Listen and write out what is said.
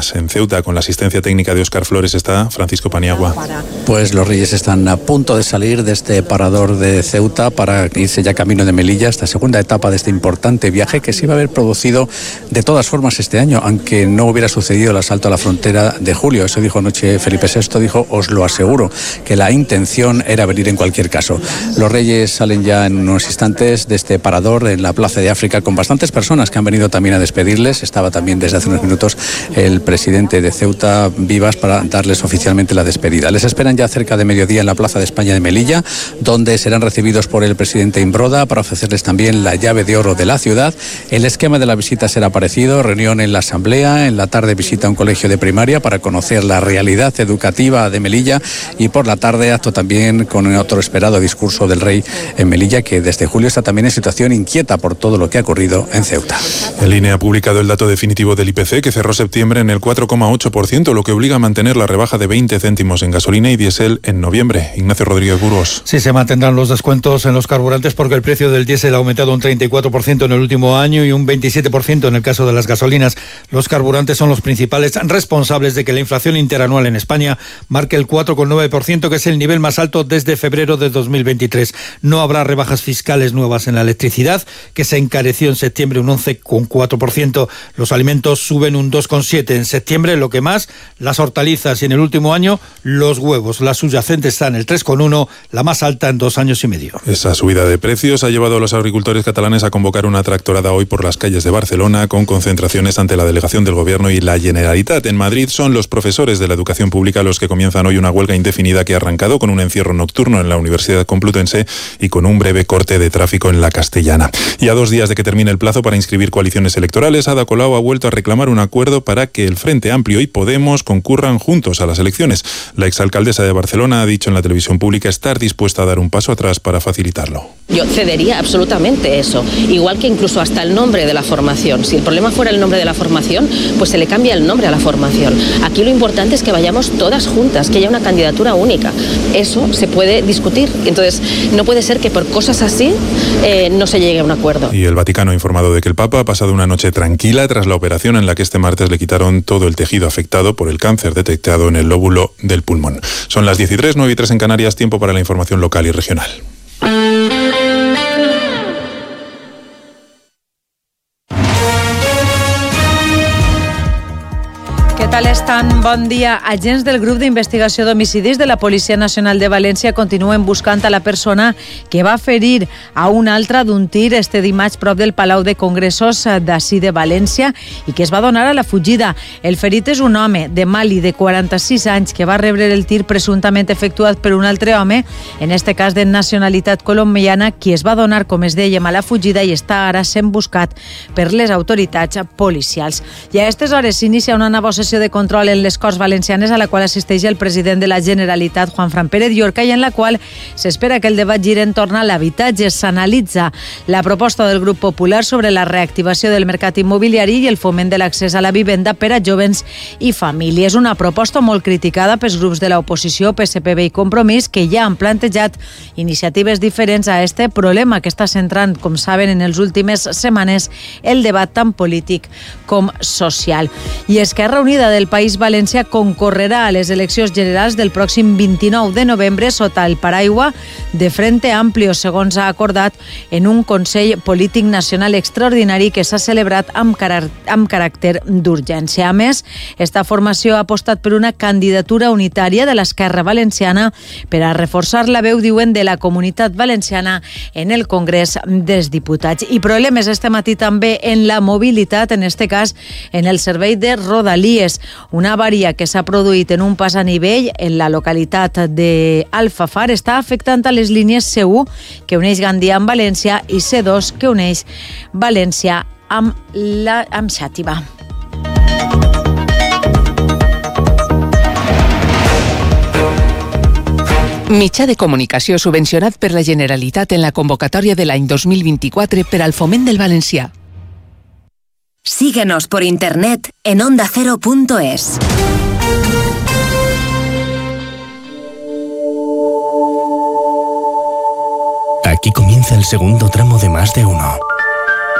más. En Ceuta, con la asistencia técnica de Óscar Flores, está Francisco Paniagua. Pues los Reyes están a punto de salir de este parador de Ceuta para irse ya camino de Melilla, esta segunda etapa de este importante viaje que se iba a haber producido de todas formas este año, aunque no hubiera sucedido el asalto a la frontera de julio. Eso dijo anoche Felipe VI, dijo: os lo aseguro, que la intención era venir en cualquier caso. Los Reyes salen ya en unos instantes de este parador en la Plaza de África con bastantes personas que han venido también a despedirles. Estaba también desde hace unos minutos el presidente de Ceuta Vivas para darles oficialmente la despedida. Les esperan ya cerca de mediodía en la Plaza de España de Melilla, donde serán recibidos por el presidente Imbroda para ofrecerles también la llave de oro de la ciudad. El esquema de la visita será parecido: reunión en la asamblea, en la tarde visita a un colegio de primaria para conocer la realidad educativa de Melilla, y por la tarde acto también con otro esperado discurso del rey en Melilla, que desde julio está también en situación inquieta por todo lo que ha ocurrido en Ceuta. El INE ha publicado el dato definitivo del IPC, que cerró septiembre en el 4,8%, lo que obliga a mantener la rebaja de 20 céntimos en gasolina y diésel en noviembre. Ignacio Rodríguez Burgos. Sí, se mantendrán los descuentos en los carburantes porque el precio del diésel ha aumentado un 34% en el último año y un 27% en el caso de las gasolinas. Los carburantes son los principales responsables de que la inflación interanual en España marque el 4,9%, que es el nivel más alto desde febrero de 2023. No habrá rebajas fiscales nuevas en la electricidad, que se encareció en septiembre un 11,4%. Los alimentos suben un 2,7% en septiembre, lo que más, las hortalizas, y en el último año los huevos. La subyacente está en el 3,1%, la más alta en 2 años y medio. Esa subida de precios ha llevado a los agricultores catalanes a convocar una tractorada hoy por las calles de Barcelona, con concentraciones ante la delegación del Gobierno y la Generalitat. En Madrid son los profesores de la educación pública los que comienzan hoy una huelga indefinida que ha arrancado con un encierro nocturno en la Universidad Complutense y con un breve corte de tráfico en la Castellana. Y a 2 días de que termine el plazo para inscribir coaliciones electorales, Ada Colau ha vuelto a reclamar un acuerdo para que el Frente Amplio y Podemos concurran juntos a las elecciones. La exalcaldesa de Barcelona ha dicho en la televisión pública estar dispuesta a dar un paso atrás para facilitarlo. Yo cedería absolutamente eso, igual que incluso hasta el nombre de la formación. Si el problema fuera el nombre de la formación, pues se le cambia el nombre a la formación. Aquí lo importante es que vayamos todas juntas, que haya una candidatura única. Eso se puede discutir. Entonces, no puede ser que por cosas así no se llegue a un acuerdo. Y el Vaticano ha informado de que el Papa ha pasado una noche tranquila tras la operación en la que este martes le quitaron todo el tejido afectado por el cáncer detectado en el lóbulo del pulmón. Son las 13:03, 9:03 en Canarias, tiempo para la información local y regional. Què tal estan? Bon dia. Agents del grup d'investigació d'homicidis de la Policia Nacional de València continuen buscant a la persona que va ferir a una altra d'un tir este dimarts prop del Palau de Congressos d'ací de València i que es va donar a la fugida. El ferit és un home de Mali de 46 anys que va rebre el tir presumptament efectuat per un altre home, en este cas de nacionalitat colombiana, qui es va donar, com es dèiem, a la fugida i està ara sent buscat per les autoritats policials. I a aquestes hores s'inicia una nova sessió de control en les Corts Valencianes a la qual assisteix el president de la Generalitat, Juanfran Pérez Llorca, i en la qual s'espera que el debat giri en torn a l'habitatge. S'analitza la proposta del grup popular sobre la reactivació del mercat immobiliari i el foment de l'accés a la vivenda per a jovens i famílies. Una proposta molt criticada pels grups de l'oposició, PSPB i Compromís, que ja han plantejat iniciatives diferents a este problema que està centrant, com saben, en les últimes setmanes el debat tant polític com social. I Esquerra Unida del País Valencià concorrerà a les eleccions generals del pròxim 29 de novembre sota el paraigua de Frente Amplio, segons ha acordat en un Consell Polític Nacional extraordinari que s'ha celebrat amb caràcter d'urgència. A més, esta formació ha apostat per una candidatura unitària de l'Esquerra Valenciana per a reforçar la veu, diuen, de la comunitat valenciana en el Congrés dels Diputats. I problemes este matí també en la mobilitat, en este cas en el servei de Rodalies. Una avaria que s'ha produït en un pas a nivell en la localitat d'Alfafar està afectant a les línies C1 que uneix Gandia amb València i C2 que uneix València amb Xàtiva. Mitjà de comunicació subvencionat per la Generalitat en la convocatòria de l'any 2024 per al foment del valencià. Síguenos por internet en ondacero.es. Aquí comienza el segundo tramo de Más de Uno.